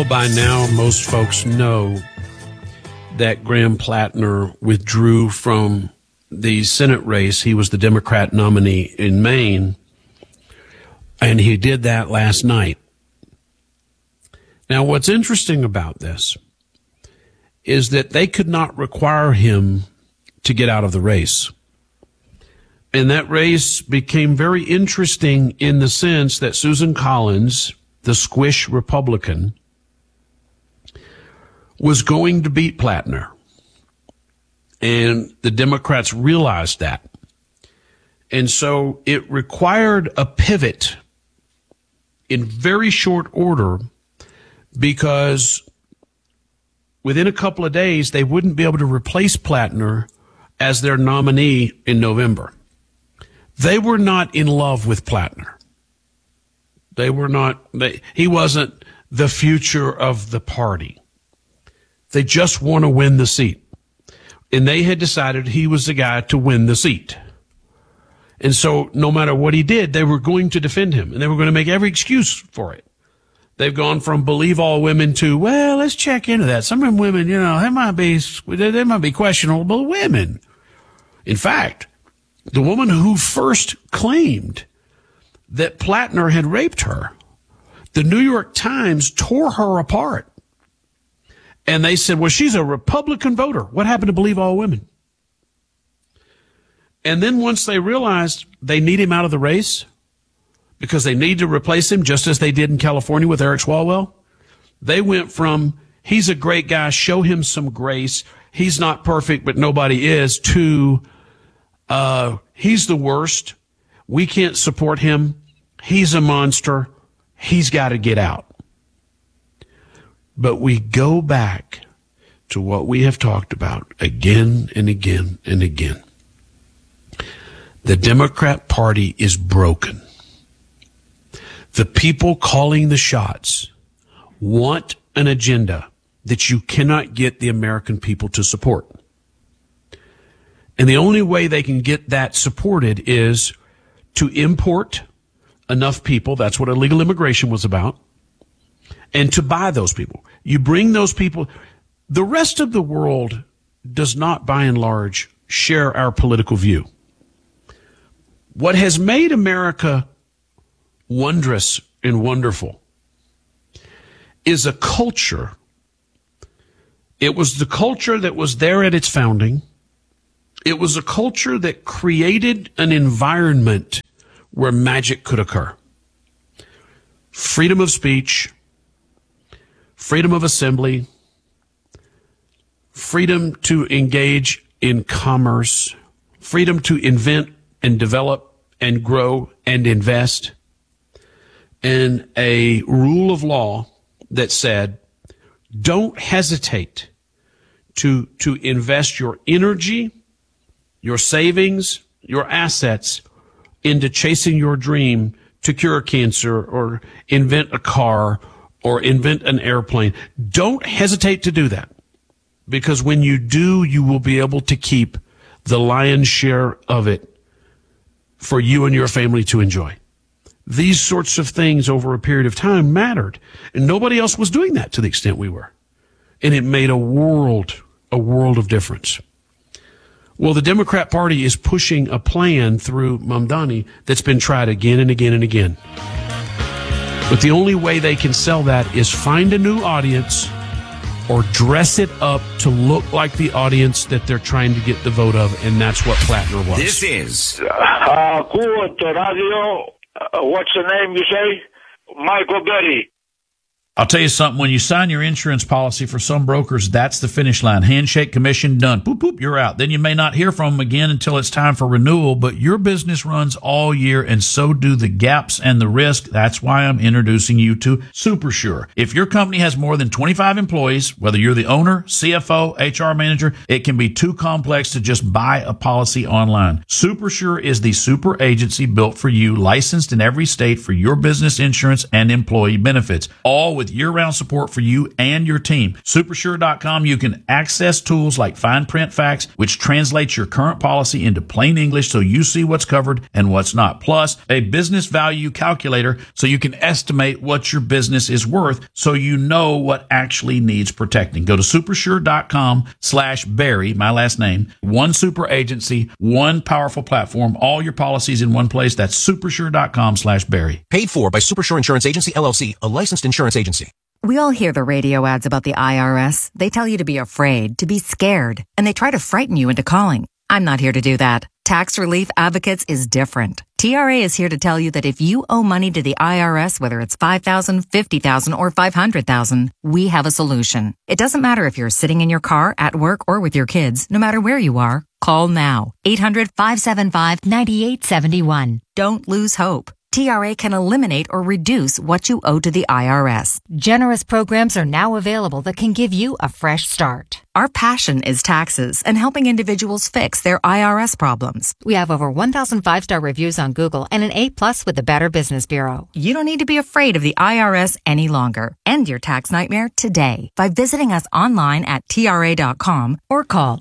Well, by now, most folks know that Graham Plattner withdrew from the Senate race. He was the Democrat nominee in Maine, and he did that last night. Now, what's interesting about this is that they could not require him to get out of the race. And that race became very interesting in the sense that Susan Collins, the squish Republican, was going to beat Plattner. And the Democrats realized that. And so it required a pivot in very short order, because within a couple of days, they wouldn't be able to replace Plattner as their nominee in November. They were not in love with Plattner. He wasn't the future of the party. They just want to win the seat. And they had decided he was the guy to win the seat. And so no matter what he did, they were going to defend him, and they were going to make every excuse for it. They've gone from believe all women to, well, let's check into that. Some of them women, they might be questionable women. In fact, the woman who first claimed that Plattner had raped her, the New York Times tore her apart. And they said, well, she's a Republican voter. What happened to believe all women? And then once they realized they need him out of the race because they need to replace him, just as they did in California with Eric Swalwell, they went from, he's a great guy, show him some grace, he's not perfect, but nobody is, to he's the worst, we can't support him, he's a monster, he's got to get out. But we go back to what we have talked about again and again and again. The Democrat Party is broken. The people calling the shots want an agenda that you cannot get the American people to support. And the only way they can get that supported is to import enough people. That's what illegal immigration was about. And to buy those people. You bring those people. The rest of the world does not, by and large, share our political view. What has made America wondrous and wonderful is a culture. It was the culture that was there at its founding. It was a culture that created an environment where magic could occur. Freedom of speech, freedom of assembly, freedom to engage in commerce, freedom to invent and develop and grow and invest, and a rule of law that said, don't hesitate to invest your energy, your savings, your assets into chasing your dream to cure cancer or invent a car or invent an airplane. Don't hesitate to do that, because when you do, you will be able to keep the lion's share of it for you and your family to enjoy. These sorts of things over a period of time mattered, and nobody else was doing that to the extent we were. And it made a world of difference. Well, the Democrat Party is pushing a plan through Mamdani that's been tried again and again and again. But the only way they can sell that is find a new audience or dress it up to look like the audience that they're trying to get the vote of, and that's what Plattner was. This is Radio. What's the name you say? Michael Betty. I'll tell you something. When you sign your insurance policy for some brokers, that's the finish line. Handshake, commission, done. Boop, boop, you're out. Then you may not hear from them again until it's time for renewal, but your business runs all year, and so do the gaps and the risk. That's why I'm introducing you to SuperSure. If your company has more than 25 employees, whether you're the owner, CFO, HR manager, it can be too complex to just buy a policy online. SuperSure is the super agency built for you, licensed in every state for your business insurance and employee benefits, all with with year-round support for you and your team. Supersure.com, you can access tools like Fine Print Facts, which translates your current policy into plain English so you see what's covered and what's not. Plus, a business value calculator so you can estimate what your business is worth so you know what actually needs protecting. Go to supersure.com/Barry, my last name. One super agency, one powerful platform, all your policies in one place. That's supersure.com/Barry. Paid for by Supersure Insurance Agency, LLC, a licensed insurance agency. We all hear the radio ads about the IRS. They tell you to be afraid, to be scared, and they try to frighten you into calling. I'm not here to do that. Tax Relief Advocates is different. TRA is here to tell you that if you owe money to the IRS, whether it's $5,000, $50,000, or $500,000, we have a solution. It doesn't matter if you're sitting in your car, at work, or with your kids. No matter where you are, call now. 800-575-9871. Don't lose hope. TRA can eliminate or reduce what you owe to the IRS. Generous programs are now available that can give you a fresh start. Our passion is taxes and helping individuals fix their IRS problems. We have over 1,000 5-star reviews on Google and an A+ with the Better Business Bureau. You don't need to be afraid of the IRS any longer. End your tax nightmare today by visiting us online at TRA.com or call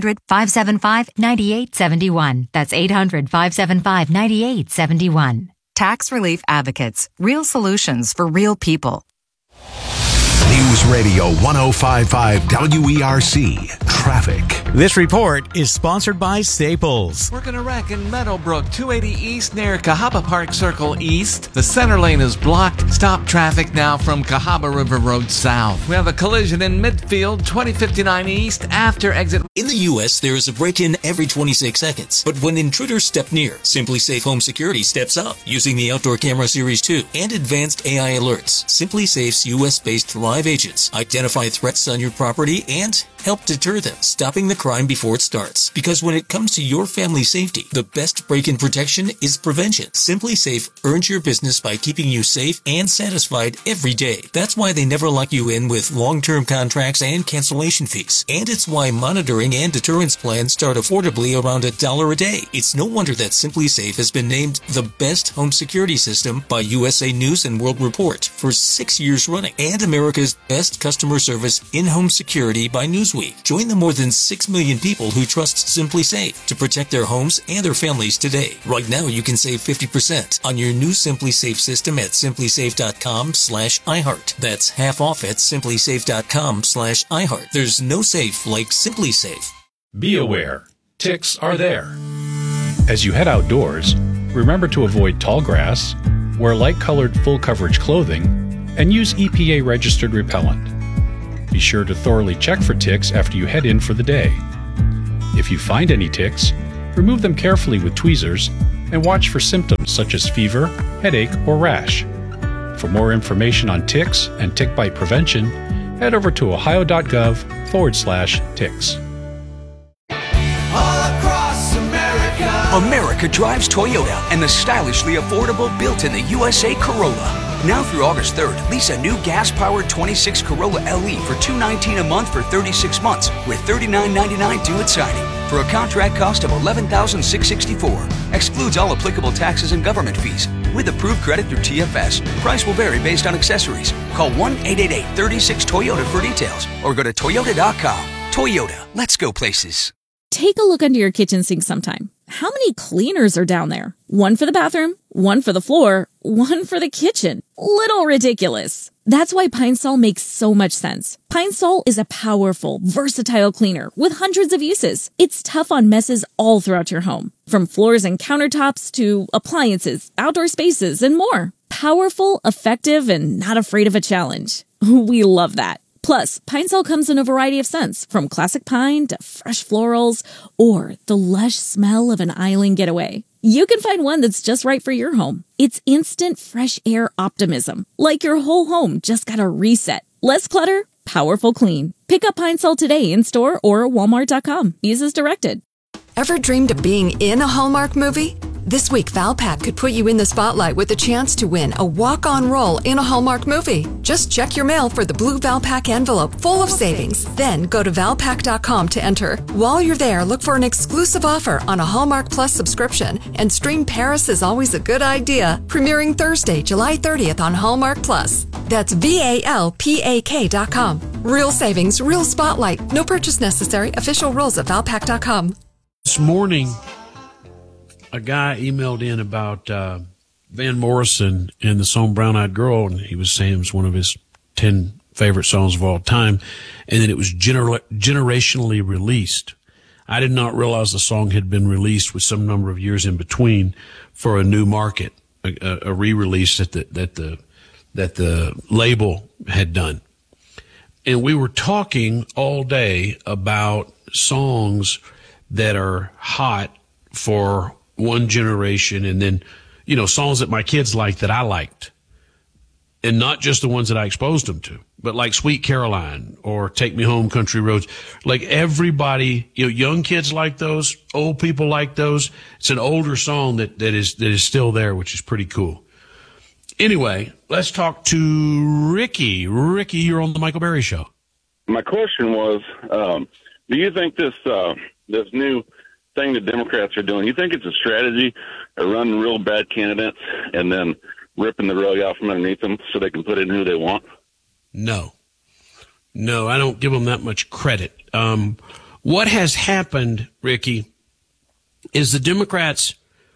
800-575-9871. That's 800-575-9871. Tax Relief Advocates. Real solutions for real people. News Radio 105.5 WERC. Traffic. This report is sponsored by Staples. Working a wreck in Meadowbrook, 280 East near Cahaba Park Circle East. The center lane is blocked. Stop traffic now from Cahaba River Road South. We have a collision in Midfield, 2059 East after exit. In the U.S., there is a break-in every 26 seconds. But when intruders step near, Simply Safe Home Security steps up using the Outdoor Camera Series 2 and advanced AI alerts. Simply Safe's U.S.-based live agents identify threats on your property and help deter them, stopping the crime before it starts. Because when it comes to your family's safety, the best break-in protection is prevention. Simply Safe earns your business by keeping you safe and satisfied every day. That's why they never lock you in with long-term contracts and cancellation fees. And it's why monitoring and deterrence plans start affordably around $1 a day. It's no wonder that Simply Safe has been named the best home security system by USA News and World Report for 6 years running, and America's best customer service in home security by Newsweek. Join the more than 6 million people who trust Simply Safe to protect their homes and their families today. Right now, you can save 50% on your new Simply Safe system at simplysafe.com/iHeart. That's half off at simplysafe.com/iHeart. There's no safe like Simply Safe. Be aware, ticks are there. As you head outdoors, remember to avoid tall grass, wear light-colored full-coverage clothing, and use EPA-registered repellent. Be sure to thoroughly check for ticks after you head in for the day. If you find any ticks, remove them carefully with tweezers and watch for symptoms such as fever, headache, or rash. For more information on ticks and tick bite prevention, head over to ohio.gov/ticks. America drives Toyota and the stylishly affordable built-in-the USA Corolla. Now through August 3rd, lease a new gas-powered 26 Corolla LE for $219 a month for 36 months with $39.99 due at signing for a contract cost of $11,664. Excludes all applicable taxes and government fees. With approved credit through TFS, price will vary based on accessories. Call 1-888-36-TOYOTA for details or go to toyota.com. Toyota, let's go places. Take a look under your kitchen sink sometime. How many cleaners are down there? One for the bathroom, one for the floor, one for the kitchen. Little ridiculous. That's why Pine Sol makes so much sense. Pine Sol is a powerful, versatile cleaner with hundreds of uses. It's tough on messes all throughout your home, from floors and countertops to appliances, outdoor spaces, and more. Powerful, effective, and not afraid of a challenge. We love that. Plus, Pine Sol comes in a variety of scents, from classic pine to fresh florals, or the lush smell of an island getaway. You can find one that's just right for your home. It's instant fresh air optimism, like your whole home just got a reset. Less clutter, powerful clean. Pick up Pine Sol today in store or walmart.com. Use as directed. Ever dreamed of being in a Hallmark movie? This week, Valpak could put you in the spotlight with a chance to win a walk-on role in a Hallmark movie. Just check your mail for the blue Valpak envelope full of savings. Then go to Valpak.com to enter. While you're there, look for an exclusive offer on a Hallmark Plus subscription and stream Paris is Always a Good Idea, premiering Thursday, July 30th on Hallmark Plus. That's VALPAK.com. Real savings, real spotlight. No purchase necessary. Official rules at Valpak.com. This morning, a guy emailed in about Van Morrison and the song Brown Eyed Girl, and he was saying it was one of his 10 favorite songs of all time, and that it was generationally released. I did not realize the song had been released with some number of years in between for a new market, a re-release that the label had done. And we were talking all day about songs that are hot for one generation, and then, you know, songs that my kids liked that I liked. And not just the ones that I exposed them to, but like Sweet Caroline or Take Me Home Country Roads. Like everybody, you know, young kids like those, old people like those. It's an older song that is still there, which is pretty cool. Anyway, let's talk to Ricky. Ricky, you're on the Michael Berry Show. My question was, do you think this new thing the Democrats are doing, you think it's a strategy of running real bad candidates and then ripping the rug out from underneath them so they can put in who they want? No, I don't give them that much credit. What has happened, Ricky, is the Democrats,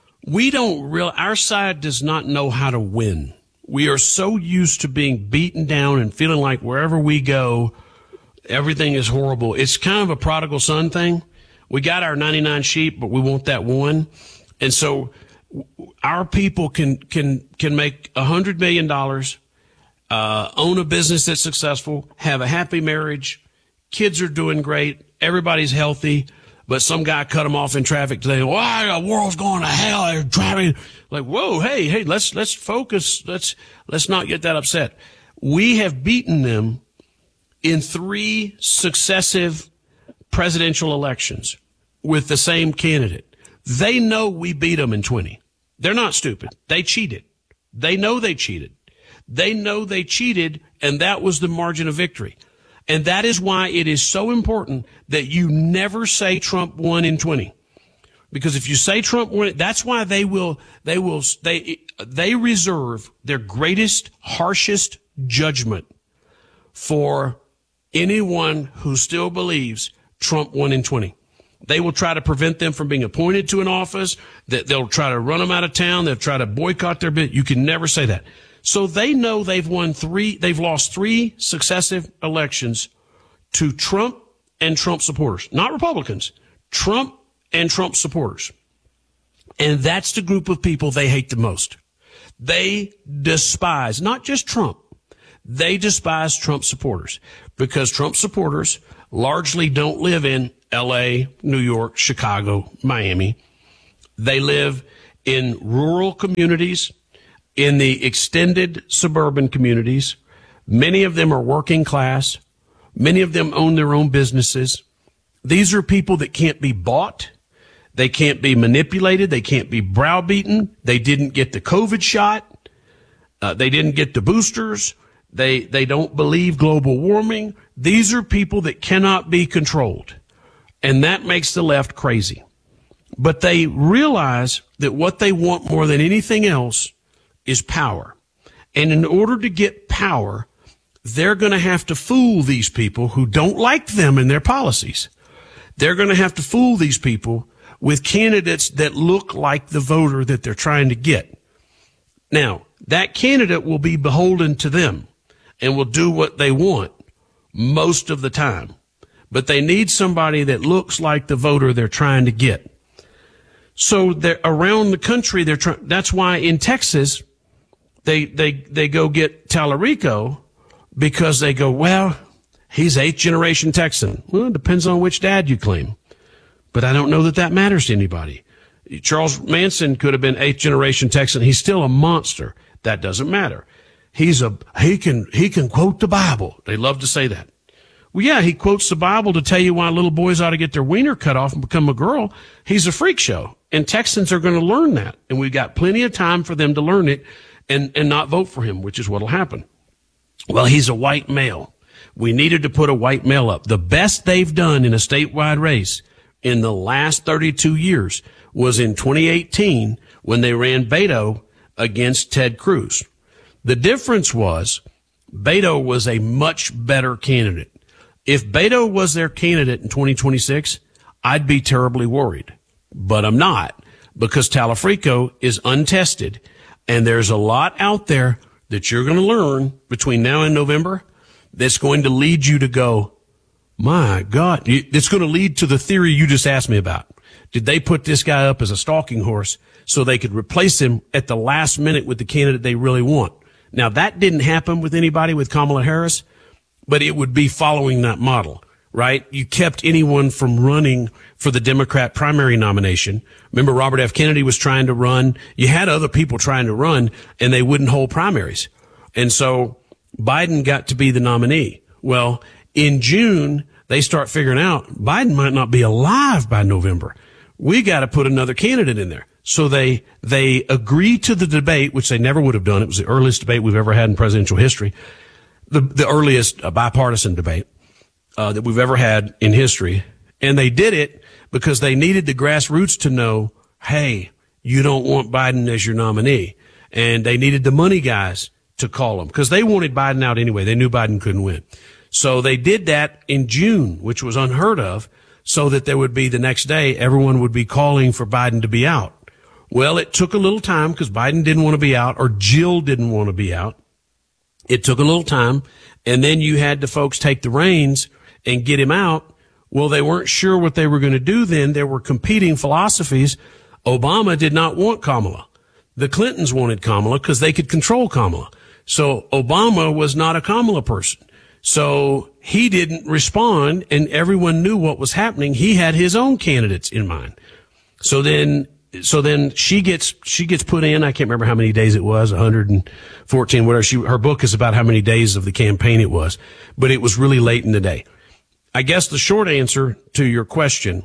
our side does not know how to win. We are so used to being beaten down and feeling like wherever we go, everything is horrible. It's kind of a prodigal son thing. We got our 99 sheep, but we want that one. And so our people can make $100 million, own a business that's successful, have a happy marriage, kids are doing great, everybody's healthy, but some guy cut them off in traffic today. Wow, the world's going to hell. They're driving. Like, whoa, hey, let's focus. Let's not get that upset. We have beaten them in 3 successive presidential elections with the same candidate. They know we beat them in 20. They're not stupid. They cheated. They know they cheated. They know they cheated, and that was the margin of victory. And that is why it is so important that you never say Trump won in 20. Because if you say Trump won, that's why they reserve their greatest, harshest judgment for anyone who still believes Trump won in 20. They will try to prevent them from being appointed to an office, that they'll try to run them out of town, they'll try to boycott their bid. You can never say that. So they know they've lost 3 successive elections to Trump and Trump supporters, not Republicans, Trump and Trump supporters. And that's the group of people they hate the most. They despise not just Trump. They despise Trump supporters because Trump supporters largely don't live in L.A., New York, Chicago, Miami. They live in rural communities, in the extended suburban communities. Many of them are working class. Many of them own their own businesses. These are people that can't be bought. They can't be manipulated. They can't be browbeaten. They didn't get the COVID shot. They didn't get the boosters. They don't believe global warming. These are people that cannot be controlled. And that makes the left crazy. But they realize that what they want more than anything else is power. And in order to get power, they're going to have to fool these people who don't like them and their policies. They're going to have to fool these people with candidates that look like the voter that they're trying to get. Now, that candidate will be beholden to them and will do what they want most of the time. But they need somebody that looks like the voter they're trying to get. So they're around the country. That's why in Texas, they go get Tallarico because they go, well, he's 8th generation Texan. Well, it depends on which dad you claim. But I don't know that that matters to anybody. Charles Manson could have been 8th generation Texan. He's still a monster. That doesn't matter. He can quote the Bible. They love to say that. Well, yeah, he quotes the Bible to tell you why little boys ought to get their wiener cut off and become a girl. He's a freak show. And Texans are going to learn that. And we've got plenty of time for them to learn it and not vote for him, which is what will happen. Well, he's a white male. We needed to put a white male up. The best they've done in a statewide race in the last 32 years was in 2018 when they ran Beto against Ted Cruz. The difference was Beto was a much better candidate. If Beto was their candidate in 2026, I'd be terribly worried. But I'm not, because Talafrico is untested, and there's a lot out there that you're going to learn between now and November that's going to lead you to go, my God, it's going to lead to the theory you just asked me about. Did they put this guy up as a stalking horse so they could replace him at the last minute with the candidate they really want? Now, that didn't happen with anybody with Kamala Harris, but it would be following that model, right? You kept anyone from running for the Democrat primary nomination. Remember, Robert F. Kennedy was trying to run. You had other people trying to run, and they wouldn't hold primaries. And so Biden got to be the nominee. Well, in June, they start figuring out Biden might not be alive by November. We got to put another candidate in there. So they agree to the debate, which they never would have done. It was the earliest debate we've ever had in presidential history, the earliest bipartisan debate that we've ever had in history. And they did it because they needed the grassroots to know, hey, you don't want Biden as your nominee. And they needed the money guys to call him because they wanted Biden out anyway. They knew Biden couldn't win. So they did that in June, which was unheard of, so that there would be the next day, everyone would be calling for Biden to be out. Well, it took a little time because Biden didn't want to be out, or Jill didn't want to be out. It took a little time, and then you had the folks take the reins and get him out. Well, they weren't sure what they were going to do then. There were competing philosophies. Obama did not want Kamala. The Clintons wanted Kamala because they could control Kamala. So Obama was not a Kamala person. So he didn't respond, and everyone knew what was happening. He had his own candidates in mind. So then she gets put in. I can't remember how many days it was, 114, whatever. Her book is about how many days of the campaign it was, but it was really late in the day. I guess the short answer to your question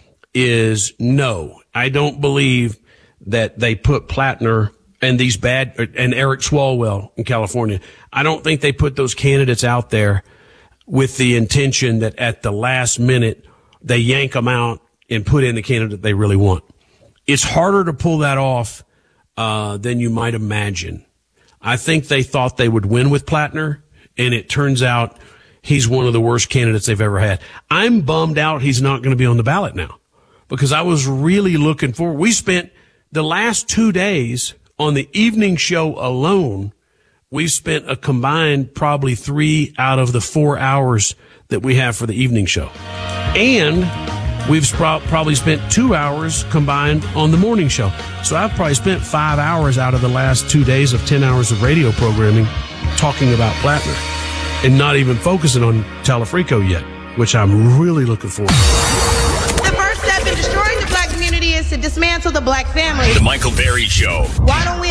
is no. I don't believe that they put Plattner and and Eric Swalwell in California. I don't think they put those candidates out there with the intention that at the last minute they yank them out and put in the candidate they really want. It's harder to pull that off than you might imagine. I think they thought they would win with Plattner, and it turns out he's one of the worst candidates they've ever had. I'm bummed out he's not going to be on the ballot now because I was really looking forward. We spent the last 2 days on the evening show alone. We've spent a combined probably 3 out of the 4 hours that we have for the evening show. And we've probably spent 2 hours combined on the morning show. So I've probably spent 5 hours out of the last 2 days of 10 hours of radio programming talking about Plattner and not even focusing on Talafrico yet, which I'm really looking forward to. The first step in destroying the black community is to dismantle the black family. The Michael Berry Show. Why don't we